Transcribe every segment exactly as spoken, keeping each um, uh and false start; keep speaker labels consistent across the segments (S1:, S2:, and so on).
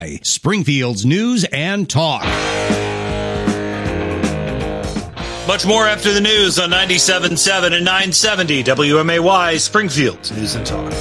S1: Springfield's News and Talk.
S2: Much more after the news on ninety-seven point seven and nine seventy W M A Y, Springfield's News and Talk.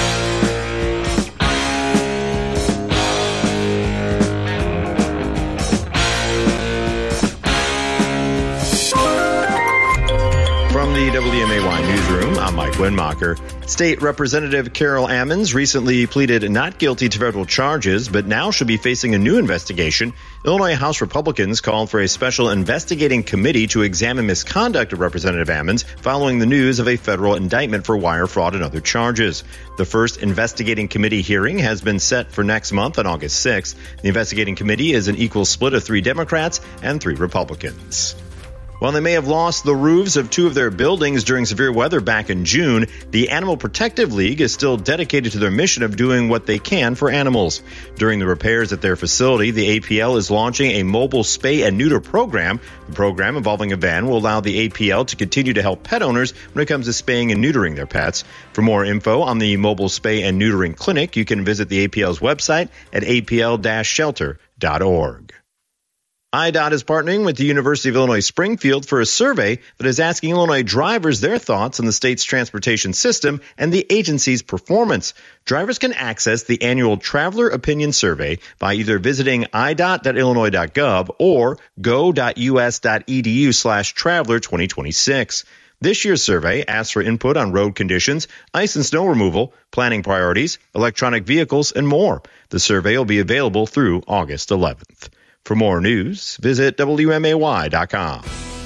S3: From the W M A Y newsroom, I'm Mike Winmacher. State Representative Carol Ammons recently pleaded not guilty to federal charges, but now should be facing a new investigation. Illinois House Republicans called for a special investigating committee to examine misconduct of Representative Ammons following the news of a federal indictment for wire fraud and other charges. The first investigating committee hearing has been set for next month on August sixth. The investigating committee is an equal split of three Democrats and three Republicans. While they may have lost the roofs of two of their buildings during severe weather back in June, the Animal Protective League is still dedicated to their mission of doing what they can for animals. During the repairs at their facility, the A P L is launching a mobile spay and neuter program. The program, involving a van, will allow the A P L to continue to help pet owners when it comes to spaying and neutering their pets. For more info on the mobile spay and neutering clinic, you can visit the A P L's website at a p l dash shelter dot org. I D O T is partnering with the University of Illinois Springfield for a survey that is asking Illinois drivers their thoughts on the state's transportation system and the agency's performance. Drivers can access the annual Traveler Opinion Survey by either visiting i dot dot illinois dot gov or go dot u s dot e d u slash traveler twenty twenty-six. This year's survey asks for input on road conditions, ice and snow removal, planning priorities, electronic vehicles, and more. The survey will be available through August eleventh. For more news, visit W M A Y dot com.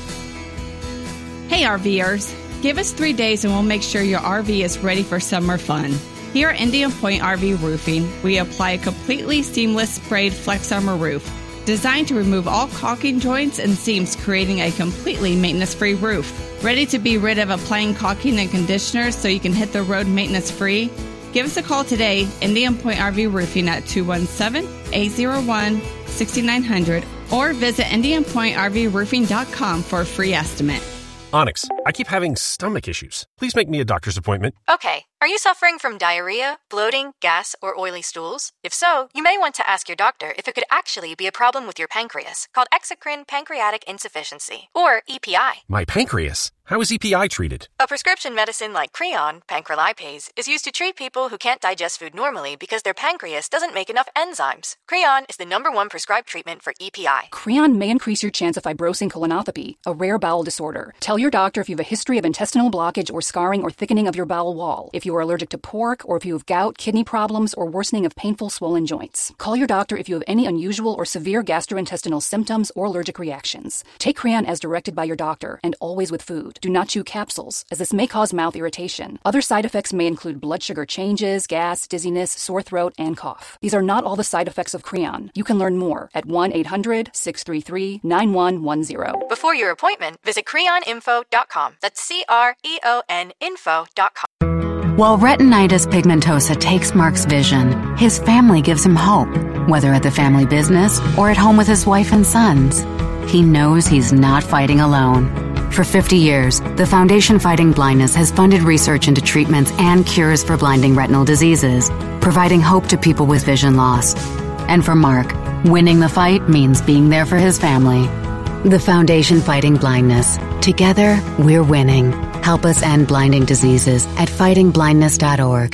S4: Hey RVers, give us three days and we'll make sure your R V is ready for summer fun. Here at Indian Point R V Roofing, we apply a completely seamless sprayed Flex Armor roof, designed to remove all caulking joints and seams, creating a completely maintenance-free roof. Ready to be rid of applying caulking and conditioners so you can hit the road maintenance-free? Give us a call today, Indian Point R V Roofing at two one seven, eight zero one, six nine zero zero or visit indian point r v roofing dot com for a free estimate.
S5: Onyx, I keep having stomach issues. Please make me a doctor's appointment.
S6: Okay. Are you suffering from diarrhea, bloating, gas, or oily stools? If so, you may want to ask your doctor if it could actually be a problem with your pancreas, called exocrine pancreatic insufficiency, or E P I.
S5: My pancreas? How is E P I treated?
S6: A prescription medicine like Creon, pancrelipase, is used to treat people who can't digest food normally because their pancreas doesn't make enough enzymes. Creon is the number one prescribed treatment for E P I.
S7: Creon may increase your chance of fibrosing colonopathy, a rare bowel disorder. Tell your doctor if you have a history of intestinal blockage or scarring or thickening of your bowel wall, if you are allergic to pork, or if you have gout, kidney problems, or worsening of painful swollen joints. Call your doctor if you have any unusual or severe gastrointestinal symptoms or allergic reactions. Take Creon as directed by your doctor, and always with food. Do not chew capsules, as this may cause mouth irritation. Other side effects may include blood sugar changes, gas, dizziness, sore throat, and cough. These are not all the side effects of Creon. You can learn more at one eight hundred, six three three, nine one one zero.
S6: Before your appointment, visit creon info dot com. That's C R E O N info dot com.
S8: While retinitis pigmentosa takes Mark's vision, his family gives him hope, whether at the family business or at home with his wife and sons. He knows he's not fighting alone. For fifty years, the Foundation Fighting Blindness has funded research into treatments and cures for blinding retinal diseases, providing hope to people with vision loss. And for Mark, winning the fight means being there for his family. The Foundation Fighting Blindness. Together, we're winning. Help us end blinding diseases at fighting blindness dot org.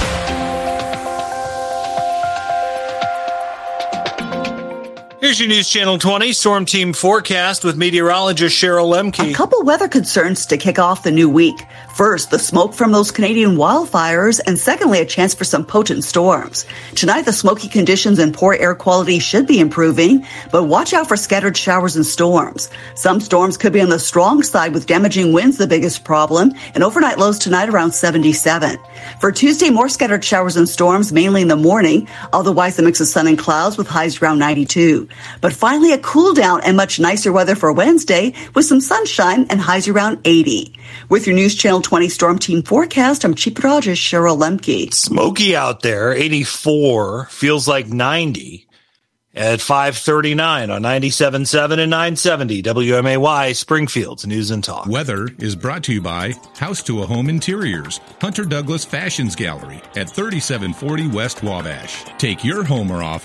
S2: Here's your News Channel twenty Storm Team forecast with meteorologist Cheryl Lemke.
S9: A couple weather concerns to kick off the new week. First, the smoke from those Canadian wildfires, and secondly, a chance for some potent storms. Tonight, the smoky conditions and poor air quality should be improving, but watch out for scattered showers and storms. Some storms could be on the strong side, with damaging winds the biggest problem, and overnight lows tonight around seventy-seven. For Tuesday, more scattered showers and storms, mainly in the morning, otherwise a mix of sun and clouds with highs around ninety-two. But finally, a cool down and much nicer weather for Wednesday with some sunshine and highs around eighty. With your News Channel twenty Storm Team forecast, I'm Chief Meteorologist Cheryl Lemke.
S2: Smoky out there, eighty-four, feels like ninety at five thirty-nine on ninety-seven point seven and nine seventy W M A Y, Springfield's News and Talk.
S1: Weather is brought to you by House to a Home Interiors, Hunter Douglas Fashions Gallery at thirty-seven forty West Wabash. Take your home or office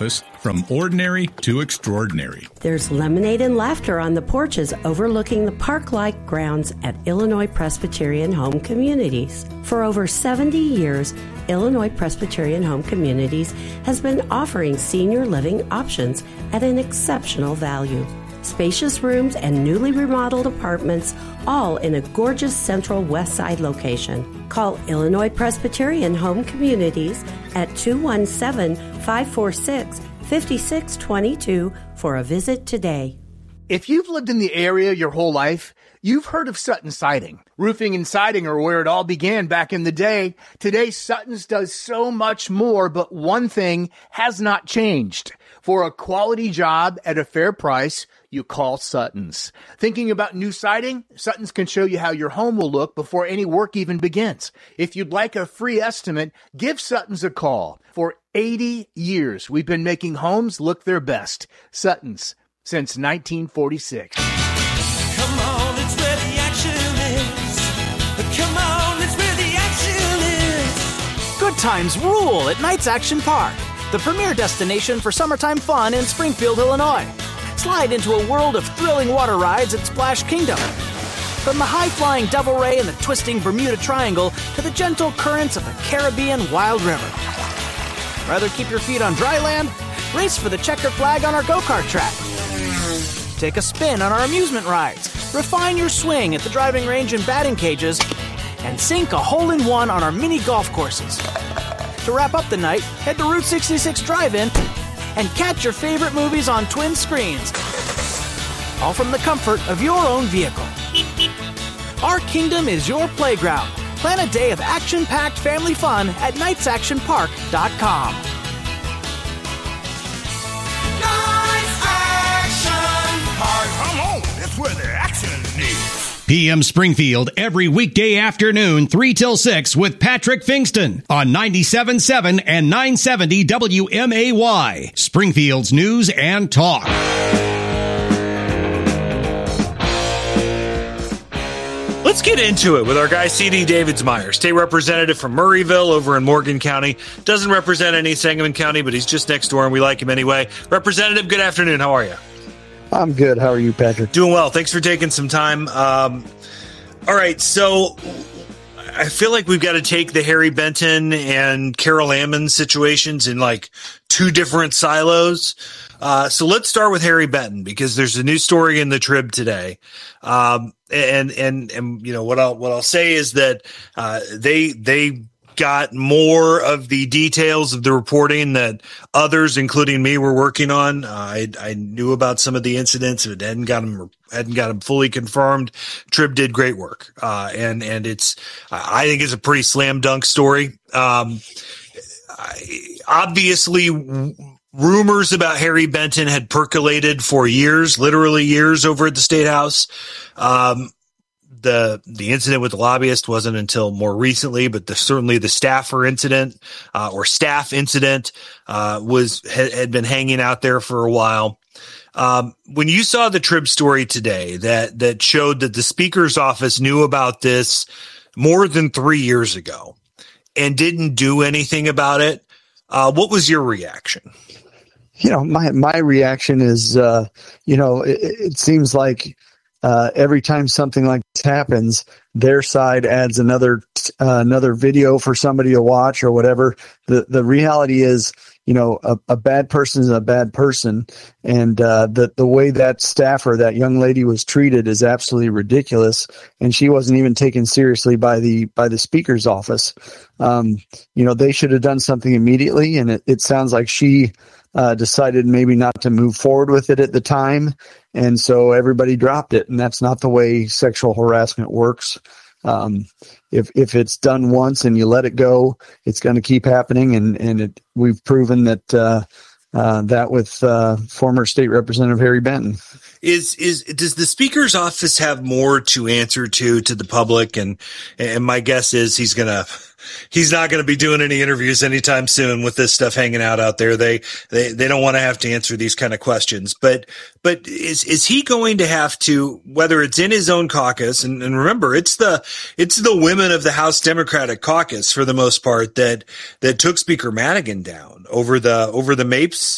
S1: From ordinary to extraordinary.
S10: There's lemonade and laughter on the porches overlooking the park-like grounds at Illinois Presbyterian Home Communities. For over seventy years, Illinois Presbyterian Home Communities has been offering senior living options at an exceptional value. Spacious rooms and newly remodeled apartments, all in a gorgeous central west side location. Call Illinois Presbyterian Home Communities at two one seven, five four six, five six two two for a visit today.
S11: If you've lived in the area your whole life, you've heard of Sutton Siding. Roofing and siding are where it all began back in the day. Today, Sutton's does so much more, but one thing has not changed. For a quality job at a fair price, you call Sutton's. Thinking about new siding? Sutton's can show you how your home will look before any work even begins. If you'd like a free estimate, give Sutton's a call. For eighty years, we've been making homes look their best. Sutton's, since nineteen forty-six.
S12: Come on, it's where the action is. Come on, it's where the action is.
S13: Good times rule at Knights Action Park, the premier destination for summertime fun in Springfield, Illinois. Slide into a world of thrilling water rides at Splash Kingdom. From the high-flying Devil Ray and the twisting Bermuda Triangle to the gentle currents of the Caribbean Wild River. Rather keep your feet on dry land? Race for the checkered flag on our go-kart track. Take a spin on our amusement rides. Refine your swing at the driving range and batting cages. And sink a hole-in-one on our mini golf courses. To wrap up the night, head to Route sixty-six Drive-In and catch your favorite movies on twin screens. All from the comfort of your own vehicle. Our kingdom is your playground. Plan a day of action-packed family fun at knights action park dot com.
S12: Knights Action Park. Come on, that's where the action is.
S14: P M Springfield every weekday afternoon, three till six with Patrick Fingston on ninety-seven point seven and nine seventy W M A Y, Springfield's News and Talk.
S2: Let's get into it with our guy C D Davidsmeyer, state representative from Murrayville over in Morgan County. Doesn't represent any Sangamon County, but he's just next door and we like him anyway. Representative, good afternoon. How are you?
S15: I'm good. How are you, Patrick?
S2: Doing well. Thanks for taking some time. Um, all right. So I feel like we've got to take the Harry Benton and Carol Ammons situations in like two different silos. Uh, so let's start with Harry Benton because there's a new story in the Trib today. Um, and, and, and, you know, what I'll, what I'll say is that, uh, they, they, got more of the details of the reporting that others, including me, were working on. Uh, I, I knew about some of the incidents, but hadn't got them, hadn't got them fully confirmed. Trib did great work. Uh, and, and it's, I think it's a pretty slam dunk story. Um, I, obviously rumors about Harry Benton had percolated for years, literally years over at the State House. Um, The the incident with the lobbyist wasn't until more recently, but the, certainly the staffer incident uh, or staff incident uh, was had, had been hanging out there for a while. Um, when you saw the Trib story today that that showed that the Speaker's office knew about this more than three years ago and didn't do anything about it, uh, what was your reaction?
S15: You know, my my reaction is, uh, you know, it, it seems like. Uh, every time something like this happens, their side adds another uh, another video for somebody to watch or whatever. The the reality is, you know, a, a bad person is a bad person, and uh, the the way that staffer, that young lady, was treated is absolutely ridiculous. And she wasn't even taken seriously by the by the Speaker's office. Um, you know, they should have done something immediately, and it, it sounds like she uh, decided maybe not to move forward with it at the time. And so everybody dropped it, and that's not the way sexual harassment works. Um, if if it's done once and you let it go, it's going to keep happening, and and it, we've proven that uh, uh, that with uh, former State Representative Harry Benton.
S2: Is is does the Speaker's office have more to answer to to the public? And and my guess is he's gonna. He's not going to be doing any interviews anytime soon with this stuff hanging out out there. They, they, they don't want to have to answer these kind of questions, but, but is, is he going to have to, whether it's in his own caucus, and, and remember, it's the, it's the women of the House Democratic caucus for the most part that, that took Speaker Madigan down over the, over the Mapes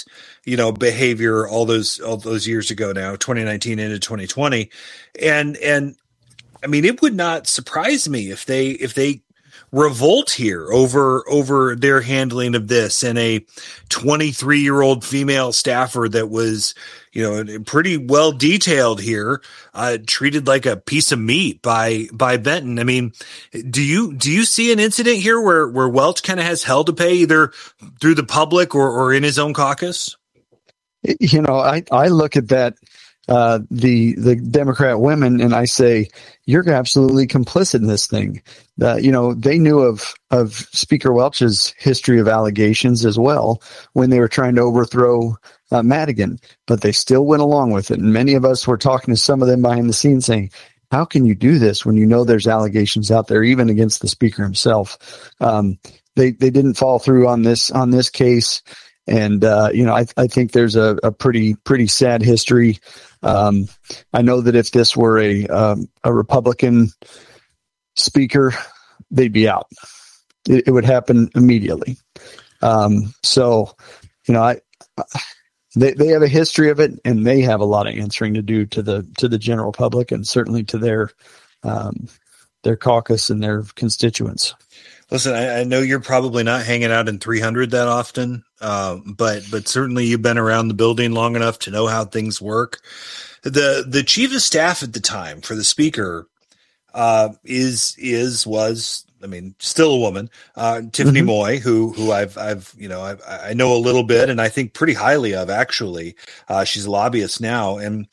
S2: you know, behavior all those all those years ago now, twenty nineteen into twenty twenty, and and I mean, it would not surprise me if they if they revolt here over over their handling of this, and a twenty-three year old female staffer that was, you know, pretty well detailed here, uh, treated like a piece of meat by by Benton. I mean, do you do you see an incident here where where Welch kind of has hell to pay, either through the public or or in his own caucus?
S15: You know, I I look at that. Uh, the the Democrat women, and I say, you're absolutely complicit in this thing. Uh, you know, they knew of of Speaker Welch's history of allegations as well when they were trying to overthrow uh, Madigan, but they still went along with it. And many of us were talking to some of them behind the scenes saying, how can you do this when you know there's allegations out there, even against the Speaker himself? Um, they they didn't fall through on this on this case. And, uh, you know, I, I think there's a, a pretty, pretty sad history. Um, I know that if this were a, um, a Republican speaker, they'd be out. It, it would happen immediately. Um, so, you know, I, they, they have a history of it, and they have a lot of answering to do to the, to the general public, and certainly to their, um, their caucus and their constituents.
S2: Listen, I, I know you're probably not hanging out in three hundred that often, uh, but but certainly you've been around the building long enough to know how things work. The the chief of staff at the time for the Speaker uh, is is was I mean still a woman, uh, Tiffany mm-hmm. Moy, who who I've I've you know I've, I know a little bit, and I think pretty highly of, actually. Uh, she's a lobbyist now, and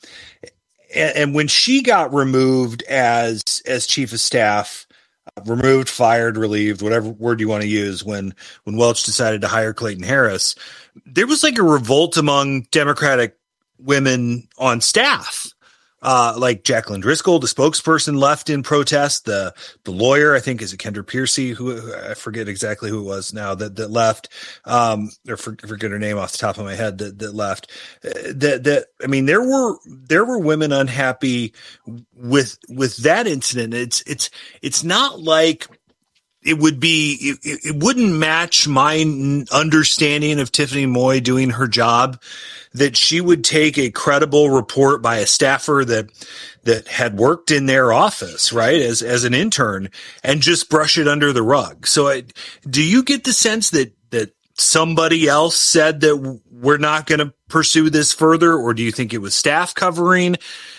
S2: and when she got removed as as chief of staff. Removed, fired, relieved, whatever word you want to use, when when Welch decided to hire Clayton Harris, there was like a revolt among Democratic women on staff. Uh, like Jacqueline Driscoll, the spokesperson, left in protest. The the lawyer, I think, is it Kendra Piercy, who, who I forget exactly who it was now that that left, um, or for, forget her name off the top of my head that that left. Uh, that that I mean, there were there were women unhappy with with that incident. It's it's it's not like it would be it, it wouldn't match my understanding of Tiffany Moy doing her job, that she would take a credible report by a staffer that that had worked in their office, right, as as an intern, and just brush it under the rug. So I, do you get the sense that that somebody else said that we're not going to pursue this further, or do you think it was staff covering?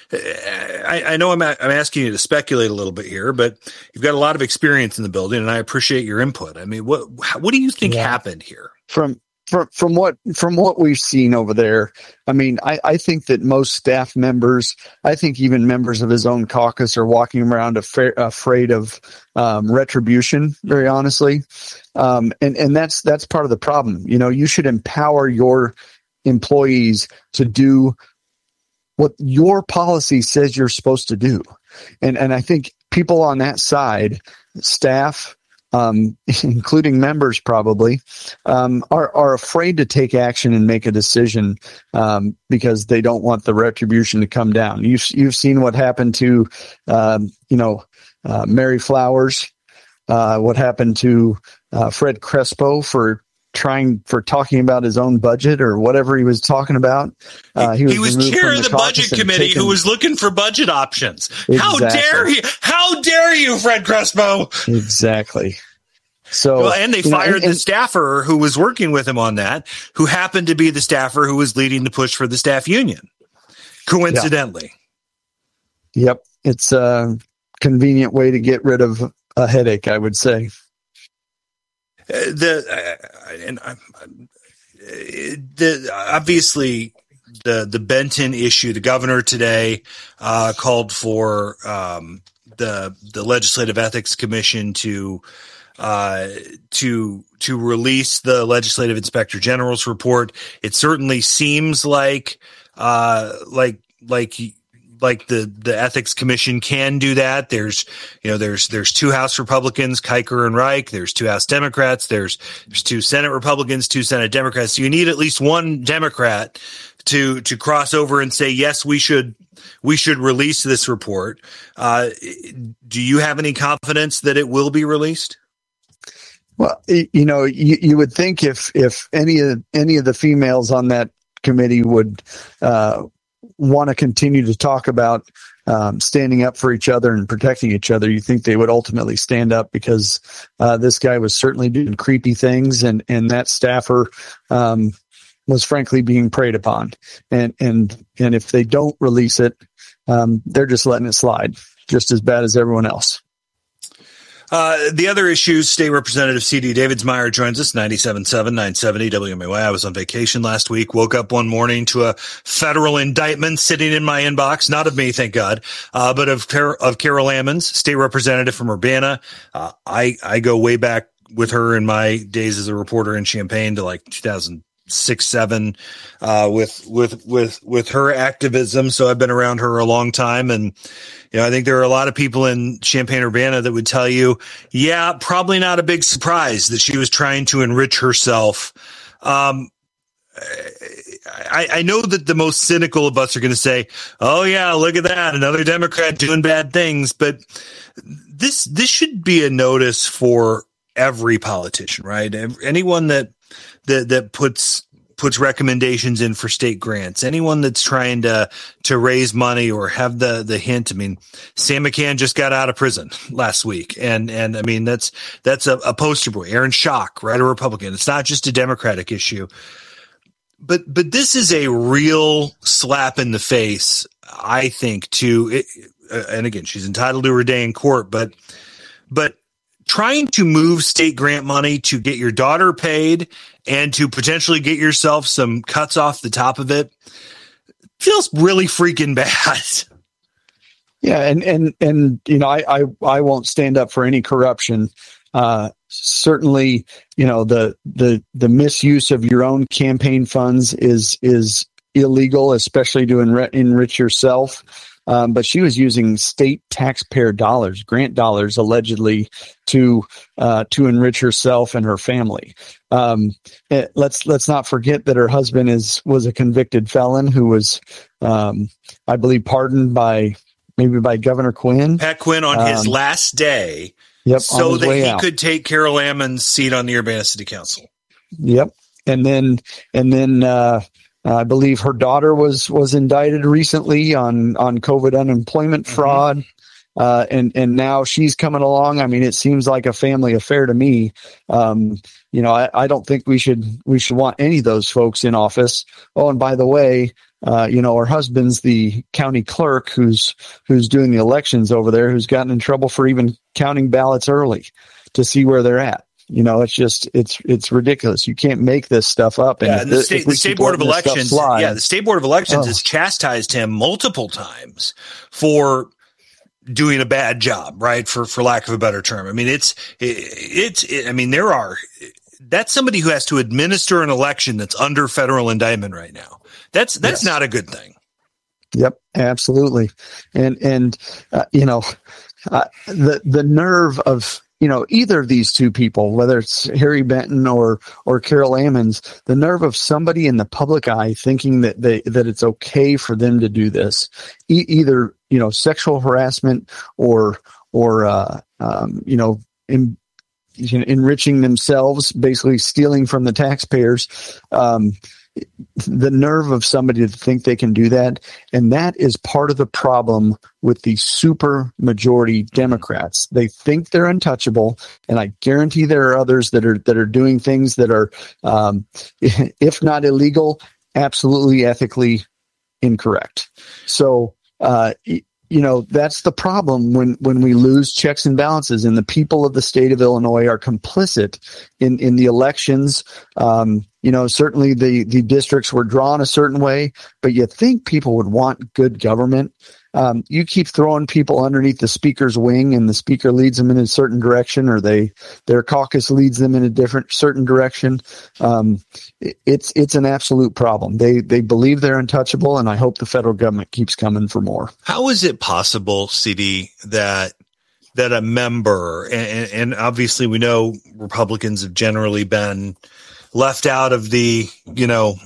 S2: I, I know I'm, I'm asking you to speculate a little bit here, but you've got a lot of experience in the building, and I appreciate your input. I mean, what what do you think yeah. happened here?
S15: From from from what from what we've seen over there, I mean, I, I think that most staff members, I think even members of his own caucus, are walking around afra- afraid of um, retribution. Very honestly, um, and and that's that's part of the problem. You know, you should empower your employees to do what your policy says you're supposed to do. And and I think people on that side, staff, um, including members probably, um, are, are afraid to take action and make a decision um, because they don't want the retribution to come down. You've, you've seen what happened to, um, you know, uh, Mary Flowers, uh, what happened to uh, Fred Crespo for trying for talking about his own budget or whatever he was talking about. Uh,
S2: he was, he was chair of the, the budget committee taken, who was looking for budget options. Exactly. How dare he? How dare you, Fred Crespo?
S15: Exactly. So,
S2: well, and they fired know, and, and, the staffer who was working with him on that, who happened to be the staffer who was leading the push for the staff union, coincidentally.
S15: Yeah. Yep. It's a convenient way to get rid of a headache, I would say.
S2: Uh, the uh, and uh, the obviously the the Benton issue. The governor today uh, called for um, the the Legislative Ethics Commission to uh, to to release the Legislative Inspector General's report. It certainly seems like uh, like like. Like the, the ethics commission can do that. There's, you know, there's, there's two House Republicans, Kiker and Reich. There's two House Democrats. There's, there's two Senate Republicans, two Senate Democrats. So you need at least one Democrat to, to cross over and say, yes, we should, we should release this report. Uh, do you have any confidence that it will be released?
S15: Well, you know, you, you would think if, if any of, any of the females on that committee would uh, want to continue to talk about um, standing up for each other and protecting each other, you think they would ultimately stand up, because uh, this guy was certainly doing creepy things, and, and that staffer um, was frankly being preyed upon. And, and, and if they don't release it, um, they're just letting it slide, just as bad as everyone else.
S2: Uh, the other issues, State Representative C D Davidsmeyer joins us, ninety-seven point seven, nine seventy W M A Y. I was on vacation last week, woke up one morning to a federal indictment sitting in my inbox, not of me, thank God, uh, but of, Car- of Carol Ammons, State Representative from Urbana. Uh, I, I go way back with her in my days as a reporter in Champaign to like two thousand six, seven, uh, with, with, with, with her activism. So I've been around her a long time. And, you know, I think there are a lot of people in Champaign-Urbana that would tell you, yeah, probably not a big surprise that she was trying to enrich herself. Um, I, I know that the most cynical of us are going to say, oh yeah, look at that, another Democrat doing bad things. But this, this should be a notice for every politician, right? Anyone that, that, that puts, puts recommendations in for state grants, anyone that's trying to, to raise money or have the, the hint. I mean, Sam McCann just got out of prison last week. And, and I mean, that's, that's a, a poster boy. Aaron Schock, right? A Republican. It's not just a Democratic issue, but, but this is a real slap in the face, I think, to it. And again, she's entitled to her day in court, but, but trying to move state grant money to get your daughter paid and to potentially get yourself some cuts off the top of it feels really freaking bad.
S15: Yeah. And, and, and, you know, I, I, I won't stand up for any corruption. Uh, certainly, you know, the, the, the misuse of your own campaign funds is, is illegal, especially to enri- enrich yourself. Um, but she was using state taxpayer dollars, grant dollars, allegedly to uh, to enrich herself and her family. Um, it, let's let's not forget that her husband is was a convicted felon who was, um, I believe, pardoned by maybe by Governor Quinn.
S2: Pat Quinn on um, his last day,
S15: yep,
S2: so that he
S15: out.
S2: could take Carol Ammons' seat on the Urbana City Council.
S15: Yep, and then and then. Uh, I believe her daughter was was indicted recently on, on COVID unemployment fraud, mm-hmm. uh, and and now she's coming along. I mean, it seems like a family affair to me. Um, you know, I, I don't think we should we should want any of those folks in office. Oh, and by the way, uh, you know, her husband's the county clerk who's who's doing the elections over there, who's gotten in trouble for even counting ballots early to see where they're at. You know, it's just, it's, it's ridiculous. You can't make this stuff up. And,
S2: yeah, and the,
S15: this,
S2: state, the state board of elections,
S15: slide,
S2: yeah, the state board of elections
S15: oh.
S2: has chastised him multiple times for doing a bad job, right? For, for lack of a better term. I mean, it's, it, it's, it, I mean, there are, that's somebody who has to administer an election that's under federal indictment right now. That's, that's yes. not a good thing.
S15: Yep, absolutely. And, and, uh, you know, uh, the, the nerve of, you know, either of these two people, whether it's Harry Benton or or Carol Ammons, the nerve of somebody in the public eye thinking that they that it's okay for them to do this, e- either you know sexual harassment or or uh, um, you know in, you know, enriching themselves, basically stealing from the taxpayers. Um, the nerve of somebody to think they can do that. And that is part of the problem with the super majority Democrats. They think they're untouchable. And I guarantee there are others that are, that are doing things that are, um, if not illegal, absolutely ethically incorrect. So, uh, you know, that's the problem when, when we lose checks and balances, and the people of the state of Illinois are complicit in, in the elections. Um, you know, certainly the, the districts were drawn a certain way, but you think people would want good government. Um, you keep throwing people underneath the speaker's wing, and the speaker leads them in a certain direction, or they, their caucus leads them in a different certain direction. Um, it, it's, it's an absolute problem. They, they believe they're untouchable, and I hope the federal government keeps coming for more.
S2: How is it possible, C D, that, that a member, and, and obviously we know Republicans have generally been left out of the, you know,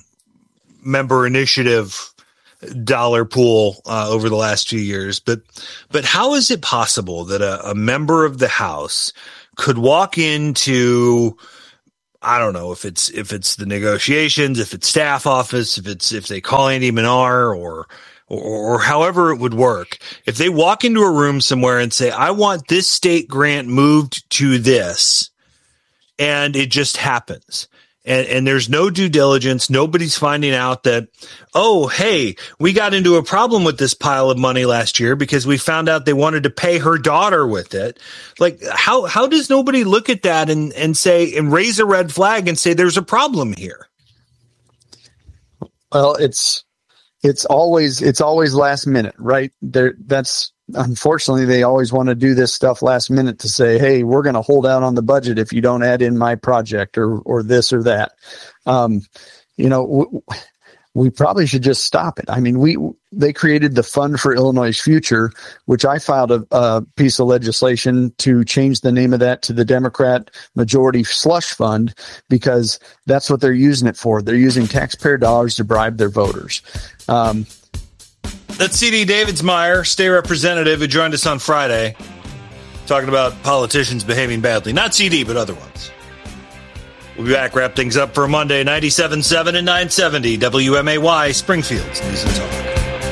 S2: member initiative dollar pool uh, over the last few years, but but how is it possible that a, a member of the House could walk into I don't know if it's if it's the negotiations, if it's staff office, if it's if they call Andy Minar or, or or however it would work. If they walk into a room somewhere and say, "I want this state grant moved to this," and it just happens. And, and there's no due diligence. Nobody's finding out that, oh, hey, we got into a problem with this pile of money last year because we found out they wanted to pay her daughter with it. Like, how how does nobody look at that and, and say and raise a red flag and say there's a problem here?
S15: Well, it's it's always it's always last minute, right? There, that's unfortunately they always want to do this stuff last minute to say, hey, we're going to hold out on the budget if you don't add in my project or or this or that. Um, you know, w- we probably should just stop it. I mean, we they created the Fund for Illinois' Future, which I filed a, a piece of legislation to change the name of that to the Democrat Majority Slush Fund, because that's what they're using it for. They're using taxpayer dollars to bribe their voters. Um,
S2: That's C D Davidsmeyer, state representative, who joined us on Friday, talking about politicians behaving badly. Not C D, but other ones. We'll be back, wrap things up for a Monday, ninety-seven point seven and nine seventy W M A Y, Springfield's News and Talk.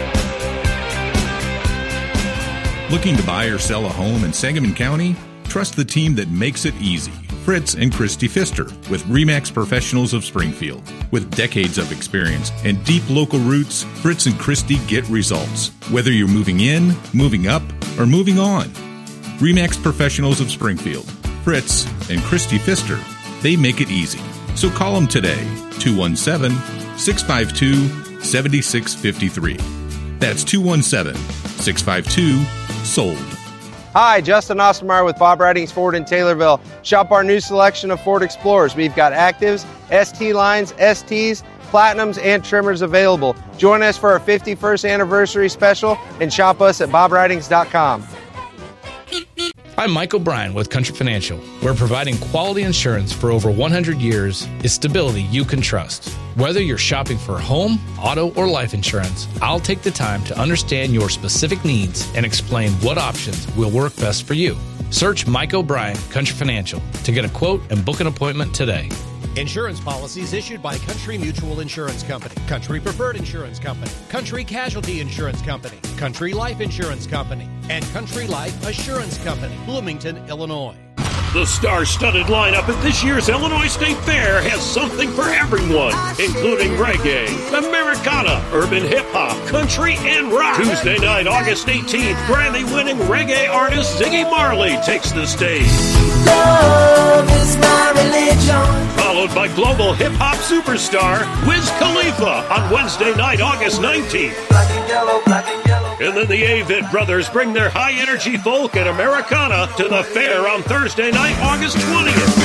S1: Looking to buy or sell a home in Sangamon County? Trust the team that makes it easy. Fritz and Christy Pfister with RE/MAX Professionals of Springfield. With decades of experience and deep local roots, Fritz and Christy get results. Whether you're moving in, moving up, or moving on. RE/MAX Professionals of Springfield. Fritz and Christy Pfister. They make it easy. So call them today, two one seven, six five two, seven six five three. That's two one seven, six five two, SOLD.
S16: Hi, Justin Ostermeyer with Bob Ridings Ford in Taylorville. Shop our new selection of Ford Explorers. We've got Actives, S T lines, S Ts, Platinums, and Trimmers available. Join us for our fifty-first anniversary special and shop us at bob ridings dot com.
S17: I'm Mike O'Brien with Country Financial, where providing quality insurance for over one hundred years is stability you can trust. Whether you're shopping for home, auto, or life insurance, I'll take the time to understand your specific needs and explain what options will work best for you. Search Mike O'Brien Country Financial to get a quote and book an appointment today.
S18: Insurance policies issued by Country Mutual Insurance Company, Country Preferred Insurance Company, Country Casualty Insurance Company, Country Life Insurance Company, and Country Life Assurance Company, Bloomington, Illinois.
S19: The star-studded lineup at this year's Illinois State Fair has something for everyone, including reggae, Americana, urban hip-hop, country, and rock. Tuesday night, August eighteenth, Grammy-winning reggae artist Ziggy Marley takes the stage. Love is my religion. Followed by global hip-hop superstar Wiz Khalifa on Wednesday night, August nineteenth. Black and yellow, black and yellow. And then the Avett Brothers bring their high-energy folk and Americana to the fair on Thursday night, August twentieth.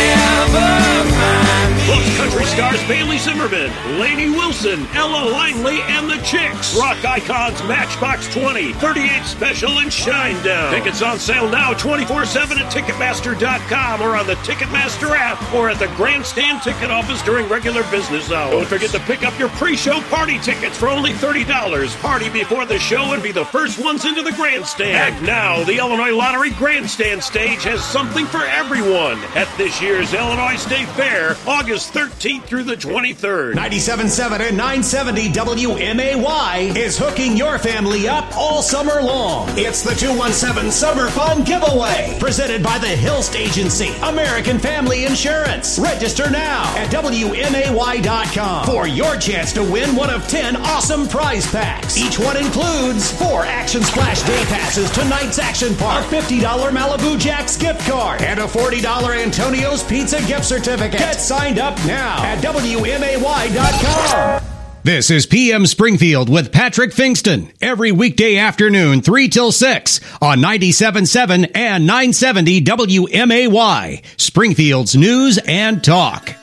S19: Plus country stars Bailey Zimmerman, Lainey Wilson, Ella Langley, and the Chicks. Rock icons Matchbox twenty, thirty-eight Special, and Shinedown. Tickets on sale now twenty-four seven at Ticketmaster dot com or on the Ticketmaster app or at the Grandstand ticket office during regular business hours. Don't forget to pick up your pre-show party tickets for only thirty dollars. Party before the show and be the first ones into the Grandstand. And now, the Illinois Lottery Grandstand stage has something for everyone at this year's Illinois State Fair, August thirteenth through the twenty-third.
S14: ninety-seven point seven and nine seventy W M A Y is hooking your family up all summer long. It's the two one seven Summer Fun Giveaway, presented by the Hilst Agency, American Family Insurance. Register now at W M A Y dot com for your chance to win one of ten awesome prize packs. Each one includes four Action Splash Day Passes to Night's Action Park, a fifty dollars Malibu Jack's gift card, and a forty dollars Antonio's Pizza gift certificate. Get signed up now at W M A Y dot com. This is P M Springfield with Patrick Fingston. Every weekday afternoon, three till six on ninety-seven point seven and nine seventy W M A Y, Springfield's News and Talk.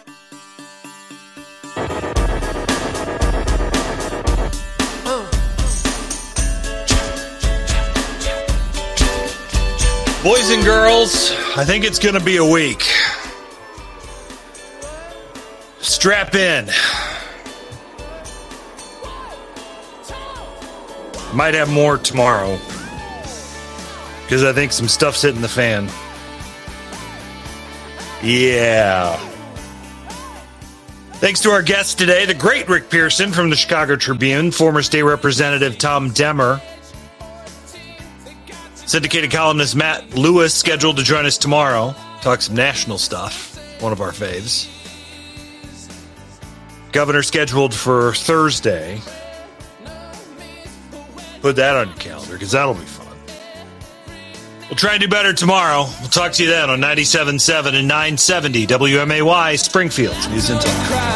S2: Boys and girls, I think it's going to be a week. Strap in. Might have more tomorrow, because I think some stuff's hitting the fan. Yeah. Thanks to our guest today, the great Rick Pearson from the Chicago Tribune, former state representative Tom Demmer, syndicated columnist Matt Lewis, scheduled to join us tomorrow, talk some national stuff, one of our faves. Governor scheduled for Thursday. Put that on your calendar, because that'll be fun. We'll try and do better tomorrow. We'll talk to you then on ninety-seven point seven and nine seventy W M A Y, Springfield News and Talk.